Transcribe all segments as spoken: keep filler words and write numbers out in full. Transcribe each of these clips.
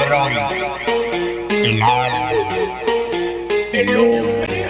Roy, el alma, el hombre.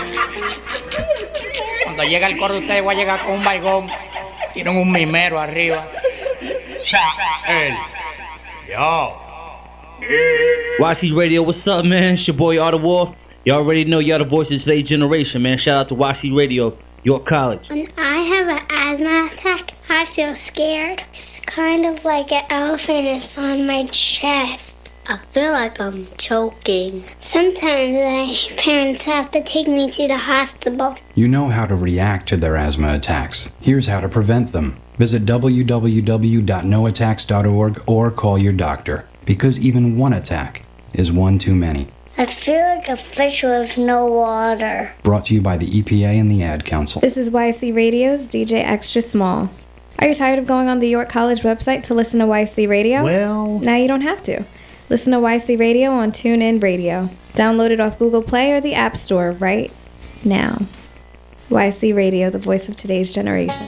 Cuando llega el coro, ustedes voy a llegar con un baigón. Tienen un mimero arriba. Él. Yo. Y C Radio, what's up, man? It's your boy Art of War. You already know you're the voice of today's generation, man. Shout out to Y C Radio, York College. When I have an asthma attack, I feel scared. It's kind of like an elephant is on my chest. I feel like I'm choking. Sometimes my parents have to take me to the hospital. You know how to react to their asthma attacks. Here's how to prevent them. Visit w w w dot no attacks dot org or call your doctor, because even one attack is one too many. I feel like a fish with no water. Brought to you by the E P A and the Ad Council. This is Y C Radio's D J Extra Small. Are you tired of going on the York College website to listen to Y C Radio? Well... Now you don't have to. Listen to Y C Radio on TuneIn Radio. Download it off Google Play or the App Store right now. Y C Radio, the voice of today's generation.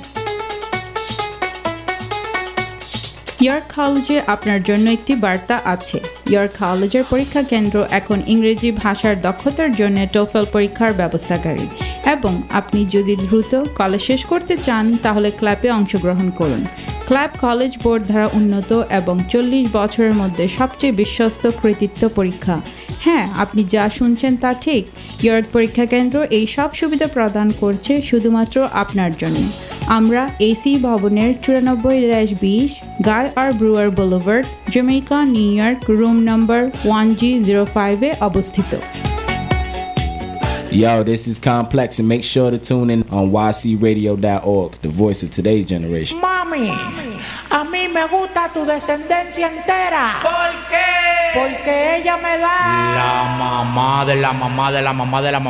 York কলেজে আপনার জন্য একটি বার্তা আছে। York কলেজের পরীক্ষা কেন্দ্র এখন ইংরেজি ভাষার দক্ষতার জন্য টোফেল পরীক্ষার ব্যবস্থাকারী এবং আপনি যদি দ্রুত কলেজ শেষ করতে চান তাহলে ক্ল্যাপে অংশগ্রহণ করুন। ক্ল্যাপ কলেজ বোর্ড দ্বারা উন্নত এবং চল্লিশ বছরের মধ্যে সবচেয়ে বিশ্বস্ত কৃতিত্ব পরীক্ষা। হ্যাঁ, আপনি যা শুনছেন তা ঠিক। ইয়র্ক পরীক্ষা কেন্দ্র এই সব সুবিধা প্রদান করছে শুধুমাত্র আপনার জন্য। আমরা এসি ভবনের চুরানব্বই বিশ গাই আর ব্রুয়ার boulevard, Jamaica, new York, room number one জি জিরো ফাইভ এ অবস্থিত। Yo, this is Complex, and make sure to tune in on y c radio dot org, the voice of today's generation. Mami, a mí me gusta tu descendencia entera. ¿Por qué? Porque ella me da la mamá de la mamá de la mamá de la mamá.